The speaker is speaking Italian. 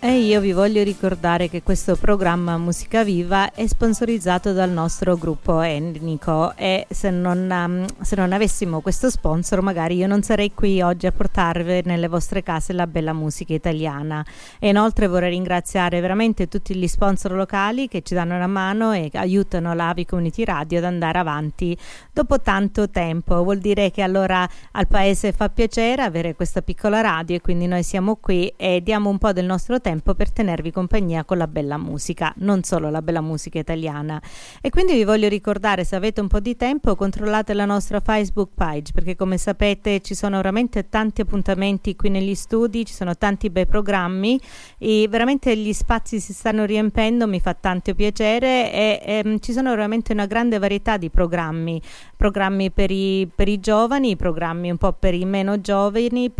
E io vi voglio ricordare che questo programma Musica Viva è sponsorizzato dal nostro gruppo etnico e se non avessimo questo sponsor magari io non sarei qui oggi a portarvi nelle vostre case la bella musica italiana. E inoltre vorrei ringraziare veramente tutti gli sponsor locali che ci danno una mano e aiutano l'Avi Community Radio ad andare avanti dopo tanto tempo. Vuol dire che allora al paese fa piacere avere questa piccola radio e quindi noi siamo qui e diamo un po' del nostro tempo per tenervi compagnia con la bella musica, non solo la bella musica italiana. E quindi vi voglio ricordare, se avete un po' di tempo, controllate la nostra Facebook page, perché come sapete ci sono veramente tanti appuntamenti qui negli studi, ci sono tanti bei programmi e veramente gli spazi si stanno riempendo, mi fa tanto piacere e ci sono veramente una grande varietà di programmi per i giovani, programmi un po' per i meno giovani,